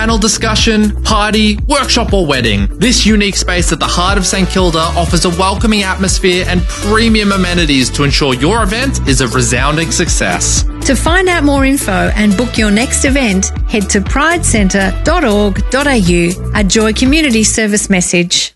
panel discussion, party, workshop or wedding. This unique space at the heart of St Kilda offers a welcoming atmosphere and premium amenities to ensure your event is a resounding success. To find out more info and book your next event, head to pridecentre.org.au, a Joy Community Service message.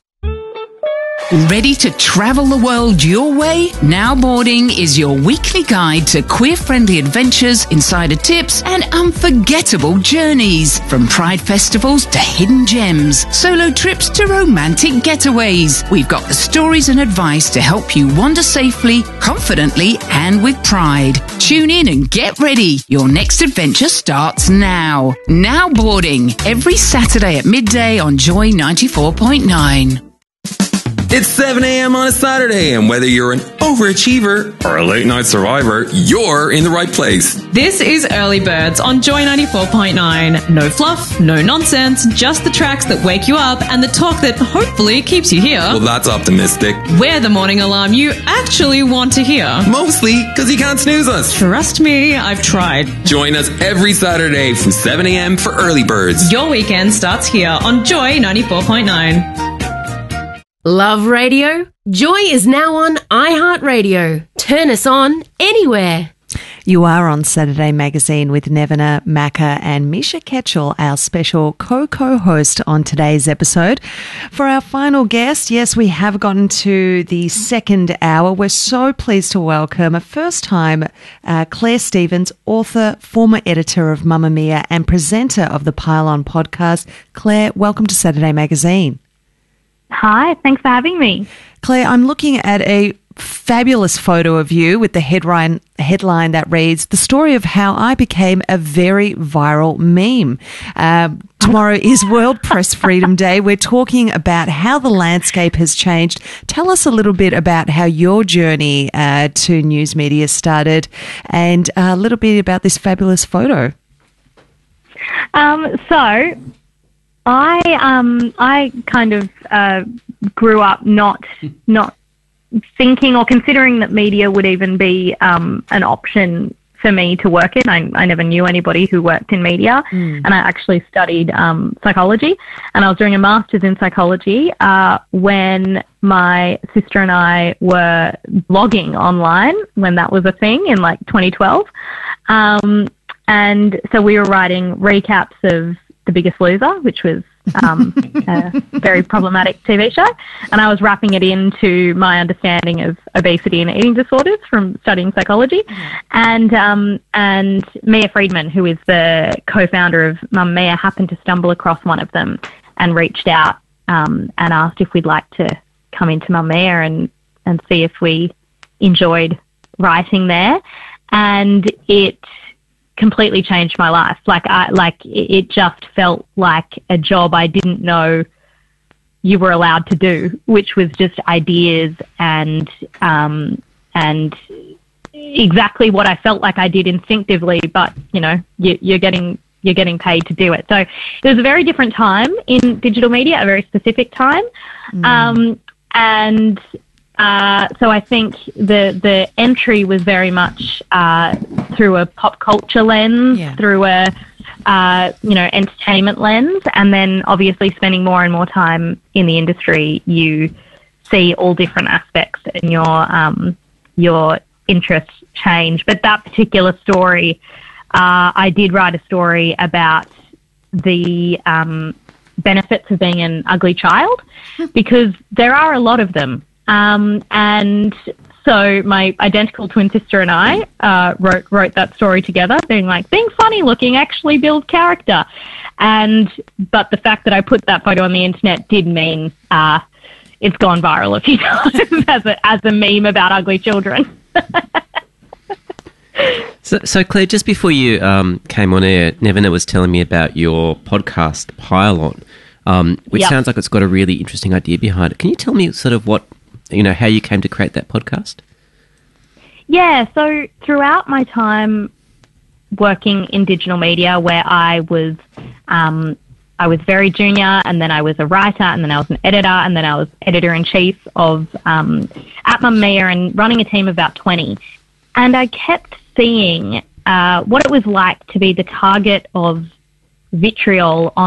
Ready to travel the world your way? Now Boarding is your weekly guide to queer-friendly adventures, insider tips and unforgettable journeys. From Pride festivals to hidden gems, solo trips to romantic getaways. We've got the stories and advice to help you wander safely, confidently and with pride. Tune in and get ready. Your next adventure starts now. Now Boarding, every Saturday at midday on Joy 94.9. It's 7 a.m. on a Saturday, and whether you're an overachiever or a late-night survivor, you're in the right place. This is Early Birds on Joy 94.9. No fluff, no nonsense, just the tracks that wake you up and the talk that hopefully keeps you here. Well, that's optimistic. We're the morning alarm you actually want to hear. Mostly because you can't snooze us. Trust me, I've tried. Join us every Saturday from 7 a.m. for Early Birds. Your weekend starts here on Joy 94.9. Love radio? Joy is now on iHeartRadio. Turn us on anywhere. You are on Saturday Magazine with Nevena Macca and Misha Ketchell, our special co-host on today's episode. For our final guest, yes, we have gotten to the second hour. We're so pleased to welcome a first-time Claire Stevens, author, former editor of Mamamia and presenter of the Pile On podcast. Claire, welcome to Saturday Magazine. Hi, thanks for having me. Claire, I'm looking at a fabulous photo of you with the headline that reads, "The story of how I became a very viral meme." Tomorrow is World Press Freedom Day. We're talking about how the landscape has changed. Tell us a little bit about how your journey to news media started and a little bit about this fabulous photo. So I kind of grew up not thinking or considering that media would even be an option for me to work in. I never knew anybody who worked in media, and I actually studied psychology, and I was doing a master's in psychology when my sister and I were blogging online when that was a thing in like 2012. And so we were writing recaps of The Biggest Loser, which was a very problematic TV show, and I was wrapping it into my understanding of obesity and eating disorders from studying psychology. And Mia Friedman, who is the co-founder of Mamamia, happened to stumble across one of them and reached out and asked if we'd like to come into Mamamia and see if we enjoyed writing there. And it completely changed my life. It just felt like a job I didn't know you were allowed to do, which was just ideas and exactly what I felt like I did instinctively, but you know, you're getting paid to do it. So it was a very different time in digital media, a very specific time. So I think the entry was very much through a pop culture lens, through a entertainment lens, and then obviously spending more and more time in the industry, you see all different aspects and your interests change. But that particular story, I did write a story about the benefits of being an ugly child, because there are a lot of them. And so my identical twin sister and I wrote that story together, being funny looking actually builds character. But the fact that I put that photo on the internet did mean it's gone viral a few times as a meme about ugly children. So Claire, just before you came on air, Nevena was telling me about your podcast, Pile On, which sounds like it's got a really interesting idea behind it. Can you tell me sort of how you came to create that podcast? Yeah, so throughout my time working in digital media, where I was very junior, and then I was a writer, and then I was an editor, and then I was editor-in-chief of at Mamamia and running a team of about 20. And I kept seeing what it was like to be the target of vitriol